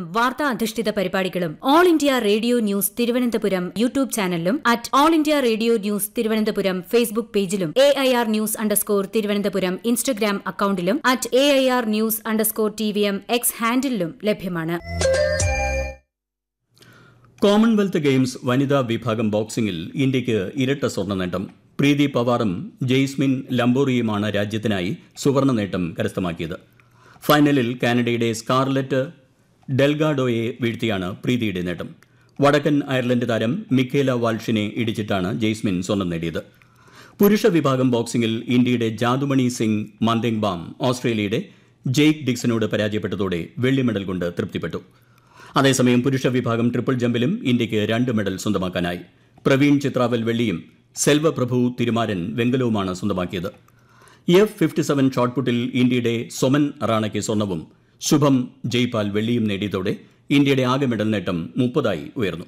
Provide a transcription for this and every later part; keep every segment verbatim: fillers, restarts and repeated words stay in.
വാർത്താ അധിഷ്ഠിത പരിപാടികളും all India radio news Thiruvananthapuram YouTube ചാനലിലും at all India radio news Thiruvananthapuram Facebook പേജിലും A I R news underscore Thiruvananthapuram Instagram അക്കൌണ്ടിലും at A I R news underscore T V M X ഹാൻഡിലും ലഭ്യമാണ്. Commonwealth games വനിതാ വിഭാഗം ബോക്സിംഗിൽ ഇന്ത്യയ്ക്ക് ഇരട്ട സ്വർണ്ണ നേട്ടം. പ്രീതി പവാറും ജെയ്സ്മിൻ ലംബോറിയുമാണ് രാജ്യത്തിനായി സുവർണ്ണ നേട്ടം കരസ്ഥമാക്കിയത്. ഫൈനലിൽ കാനഡയുടെ സ്കാർലെറ്റ് ഡെൽഗാഡോയെ വീഴ്ത്തിയാണ് പ്രീതിയുടെ നേട്ടം. വടക്കൻ അയർലൻഡ് താരം മിക്കേല വാൾഷിനെ ഇടിച്ചിട്ടാണ് ജെയ്സ്മിൻ സ്വർണ്ണം നേടിയത്. പുരുഷ വിഭാഗം ബോക്സിംഗിൽ ഇന്ത്യയുടെ ജാദുമണി സിംഗ് മന്ദേങ്ബാം ഓസ്ട്രേലിയയുടെ ജെയ്ക്ക് ഡിക്സനോട് പരാജയപ്പെട്ടതോടെ വെള്ളി മെഡൽ കൊണ്ട് തൃപ്തിപ്പെട്ടു. അതേസമയം പുരുഷ വിഭാഗം ട്രിപ്പിൾ ജമ്പിലും ഇന്ത്യയ്ക്ക് രണ്ട് മെഡൽ സ്വന്തമാക്കാനായി. പ്രവീൺ ചിത്രാവൽ വെള്ളിയും സെൽവപ്രഭു തിരുമാരൻ വെങ്കലവുമാണ് സ്വന്തമാക്കിയത്. എഫ് ഫിഫ്റ്റി സെവൻ ഷോട്ട്പുട്ടിൽ ഇന്ത്യയുടെ സൊമൻ റാണയ്ക്ക് സ്വർണവും ശുഭം ജയ്പാൽ വെള്ളിയും നേടിയതോടെ ഇന്ത്യയുടെ ആകെ മെഡൽ നേട്ടം മുപ്പതായി ഉയർന്നു.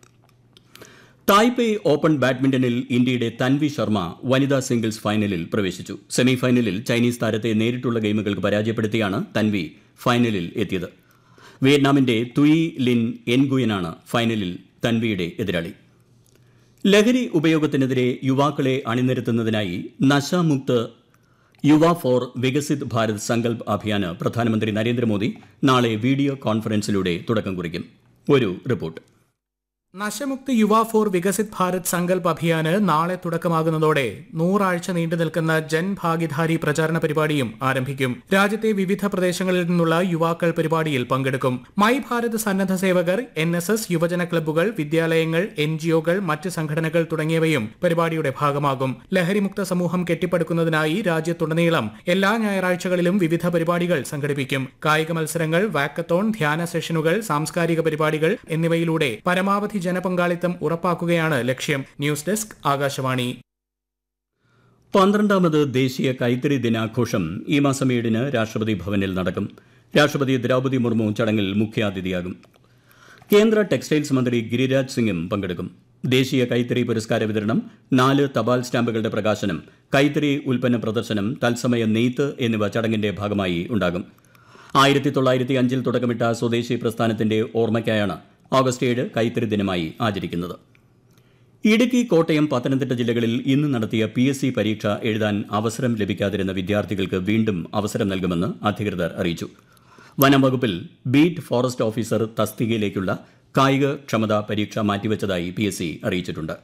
തായ്പേയ് ഓപ്പൺ ബാഡ്മിന്റണിൽ ഇന്ത്യയുടെ തൻവി ശർമ്മ വനിതാ സിംഗിൾസ് ഫൈനലിൽ പ്രവേശിച്ചു. സെമിഫൈനലിൽ ചൈനീസ് താരത്തെ നേരിട്ടുള്ള ഗെയിമുകൾക്ക് പരാജയപ്പെടുത്തിയാണ് തൻവി ഫൈനലിൽ എത്തിയത്. വിയറ്റ്നാമിന്റെ തുയി ലിൻ എൻഗുയനാണ് ഫൈനലിൽ തൻവിയുടെ എതിരാളി. ലഹരി ഉപയോഗത്തിനെതിരെ യുവാക്കളെ അണിനിരത്തുന്നതിനായി നശാമുക്ത് യുവ ഫോർ വികസിത് ഭാരത് സങ്കൽപ് അഭിയാന് പ്രധാനമന്ത്രി നരേന്ദ്രമോദി നാളെ വീഡിയോ കോൺഫറൻസിലൂടെ തുടക്കം കുറിക്കും. ഒരു റിപ്പോർട്ട്. നശമുക്ത് യുവ ഫോർ വികസിത് ഭാരത് സങ്കൽപ് അഭിയാന് നാളെ തുടക്കമാകുന്നതോടെ നൂറാഴ്ച നീണ്ടു നിൽക്കുന്ന ജൻ ഭാഗിധാരി പ്രചാരണ പരിപാടിയും ആരംഭിക്കും. രാജ്യത്തെ വിവിധ പ്രദേശങ്ങളിൽ നിന്നുള്ള യുവാക്കൾ പരിപാടിയിൽ പങ്കെടുക്കും. മൈ ഭാരത് സന്നദ്ധ സേവകർ, എൻ എസ് എസ്, യുവജന ക്ലബ്ബുകൾ, വിദ്യാലയങ്ങൾ, എൻ ജി ഒകൾ, മറ്റ് സംഘടനകൾ തുടങ്ങിയവയും പരിപാടിയുടെ ഭാഗമാകും. ലഹരിമുക്ത സമൂഹം കെട്ടിപ്പടുക്കുന്നതിനായി രാജ്യത്തുടനീളം എല്ലാ ഞായറാഴ്ചകളിലും വിവിധ പരിപാടികൾ സംഘടിപ്പിക്കും. കായിക മത്സരങ്ങൾ, വാക്കത്തോൺ, ധ്യാന സെഷനുകൾ, സാംസ്കാരിക പരിപാടികൾ എന്നിവയിലൂടെ പരമാവധി ജനപങ്കാളിത്തം ഉറപ്പാക്കുകയാണ് ലക്ഷ്യം. News desk, Akashvani. പന്ത്രണ്ടാമത് ദേശീയ കൈത്തറി ദിനാഘോഷം ഈ മാസം ഏഴിന് രാഷ്ട്രപതി ഭവനിൽ നടക്കും. രാഷ്ട്രപതി ദ്രൌപദി മുർമു ചടങ്ങിൽ മുഖ്യാതിഥിയാകും. കേന്ദ്ര ടെക്സ്റ്റൈൽസ് മന്ത്രി ഗിരിരാജ് സിംഗും പങ്കെടുക്കും. ദേശീയ കൈത്തറി പുരസ്കാര വിതരണം, നാല് തപാൽ സ്റ്റാമ്പുകളുടെ പ്രകാശനം, കൈത്തറി ഉൽപ്പന്ന പ്രദർശനം, തത്സമയ നെയ്ത്ത് എന്നിവ ചടങ്ങിന്റെ ഭാഗമായി ഉണ്ടാകും. ആയിരത്തി തൊള്ളായിരത്തി അഞ്ചിൽ തുടക്കമിട്ട സ്വദേശി പ്രസ്ഥാനത്തിന്റെ ഓർമ്മയ്ക്കായാണ് ഓഗസ്റ്റ് ഏഴ് കൈത്തറി ദിനമായി ആചരിക്കുന്നത്. ഇടുക്കി, കോട്ടയം, പത്തനംതിട്ട ജില്ലകളിൽ ഇന്ന് നടത്തിയ പി എസ് സി പരീക്ഷ എഴുതാൻ അവസരം ലഭിക്കാതിരുന്ന വിദ്യാർത്ഥികൾക്ക് വീണ്ടും അവസരം നൽകുമെന്ന് അധികൃതർ അറിയിച്ചു. വനം വകുപ്പിൽ ബീറ്റ് ഫോറസ്റ്റ് ഓഫീസർ തസ്തികയിലേക്കുള്ള കായിക ക്ഷമതാ പരീക്ഷ മാറ്റിവെച്ചതായി പി എസ് സി അറിയിച്ചിട്ടുണ്ട്.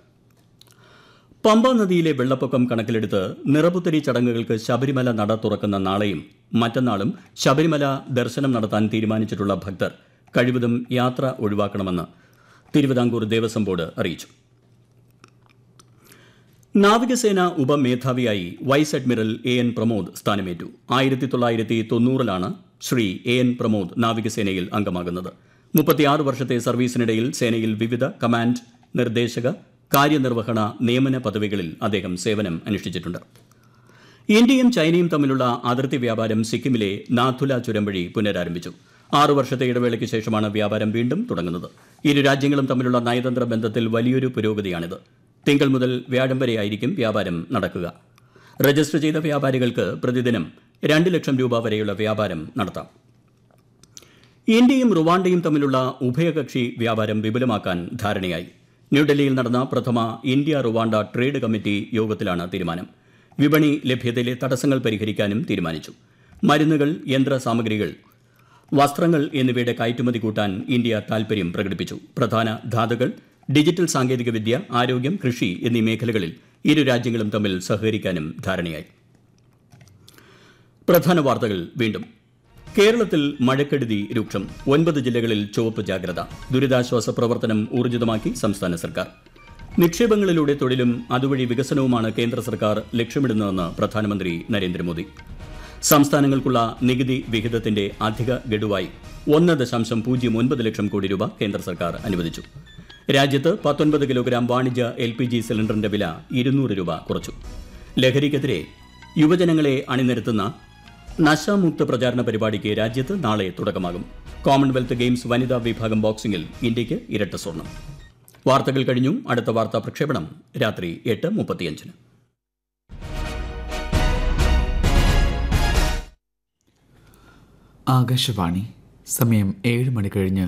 പമ്പാ നദിയിലെ വെള്ളപ്പൊക്കം കണക്കിലെടുത്ത് നിറപുത്തരി ചടങ്ങുകൾക്ക് ശബരിമല നട തുറക്കുന്ന നാളെയും മറ്റന്നാളും ശബരിമല ദർശനം നടത്താൻ തീരുമാനിച്ചിട്ടുള്ള ഭക്തർ കഴിവതും യാത്ര ഒഴിവാക്കണമെന്ന് തിരുവിതാംകൂർ ദേവസ്വം ബോർഡ് അറിയിച്ചു. നാവികസേന ഉപമേധാവിയായി vice admiral A N Pramod സ്ഥാനമേറ്റു. ആയിരത്തി തൊള്ളായിരത്തി തൊണ്ണൂറിലാണ് ശ്രീ എ എൻ പ്രമോദ് നാവികസേനയിൽ അംഗമാകുന്നത്. മുപ്പത്തിയാറ് വർഷത്തെ സർവീസിനിടയിൽ സേനയിൽ വിവിധ കമാൻഡ്, നിർദ്ദേശക, കാര്യനിർവഹണ, നിയമന പദവികളിൽ അദ്ദേഹം സേവനം അനുഷ്ഠിച്ചിട്ടുണ്ട്. ഇന്ത്യയും ചൈനയും തമ്മിലുള്ള അതിർത്തി വ്യാപാരം സിക്കിമിലെ നാഥുല ചുരം വഴി പുനരാരംഭിച്ചു. ആറു വർഷത്തെ ഇടവേളയ്ക്ക് ശേഷമാണ് വ്യാപാരം വീണ്ടും തുടങ്ങുന്നത്. ഇരു രാജ്യങ്ങളും തമ്മിലുള്ള നയതന്ത്ര ബന്ധത്തിൽ വലിയൊരു പുരോഗതിയാണിത്. തിങ്കൾ മുതൽ വ്യാഴം വരെയായിരിക്കും വ്യാപാരം നടക്കുക. രജിസ്റ്റർ ചെയ്ത വ്യാപാരികൾക്ക് പ്രതിദിനം രണ്ട് ലക്ഷം രൂപ വരെയുള്ള വ്യാപാരം നടത്താം. ഇന്ത്യയും റുവാണ്ടയും തമ്മിലുള്ള ഉഭയകക്ഷി വ്യാപാരം വിപുലമാക്കാൻ ധാരണയായി. ന്യൂഡൽഹിയിൽ നടന്ന പ്രഥമ ഇന്ത്യ റുവാണ്ട ട്രേഡ് കമ്മിറ്റി യോഗത്തിലാണ് തീരുമാനം. വിപണി ലഭ്യതയിലെ തടസ്സങ്ങൾ പരിഹരിക്കാനും തീരുമാനിച്ചു. മരുന്നുകൾ, യന്ത്ര സാമഗ്രികൾ, വസ്ത്രങ്ങൾ എന്നിവയുടെ കയറ്റുമതി കൂട്ടാൻ ഇന്ത്യ താൽപര്യം പ്രകടിപ്പിച്ചു. പ്രധാന ധാതുക്കൾ, ഡിജിറ്റൽ സാങ്കേതികവിദ്യ, ആരോഗ്യം, കൃഷി എന്നീ മേഖലകളിൽ ഇരു രാജ്യങ്ങളും തമ്മിൽ സഹകരിക്കാനും ധാരണയായി. പ്രധാന വാർത്തകൾ വീണ്ടും. കേരളത്തിൽ മഴക്കെടുതി രൂക്ഷം. ഒൻപത് ജില്ലകളിൽ ചുവപ്പ് ജാഗ്രത. ദുരിതാശ്വാസ പ്രവർത്തനം ഊർജിതമാക്കി സംസ്ഥാന സർക്കാർ. നിക്ഷേപങ്ങളിലൂടെ തൊഴിലും അതുവഴി വികസനവുമാണ് കേന്ദ്ര സർക്കാർ ലക്ഷ്യമിടുന്നതെന്ന് പ്രധാനമന്ത്രി നരേന്ദ്രമോദി. സംസ്ഥാനങ്ങൾക്കുള്ള നികുതി വിഹിതത്തിന്റെ അധിക ഗഡുവായി ഒന്ന് ദശാംശം പൂജ്യം ഒൻപത് ലക്ഷം കോടി രൂപ കേന്ദ്ര സർക്കാർ അനുവദിച്ചു. രാജ്യത്ത് പത്തൊൻപത് കിലോഗ്രാം വാണിജ്യ എൽ പി ജി സിലിണ്ടറിന്റെ വില ഇരുന്നൂറ് രൂപ കുറച്ചു. ലഹരിക്കെതിരെ യുവജനങ്ങളെ അണിനിരത്തുന്ന നശാമുക്ത പ്രചാരണ പരിപാടിക്ക് രാജ്യത്ത് നാളെ തുടക്കമാകും. കോമൺവെൽത്ത് ഗെയിംസ് വനിതാ വിഭാഗം ബോക്സിംഗിൽ ഇന്ത്യയ്ക്ക് ഇരട്ട സ്വർണം. വാർത്തകൾ കഴിഞ്ഞു. അടുത്ത വാർത്താ പ്രക്ഷേപണം രാത്രി എട്ട് മുപ്പത്തിയഞ്ചിന്. ആകാശവാണി. സമയം ഏഴ് മണി കഴിഞ്ഞ്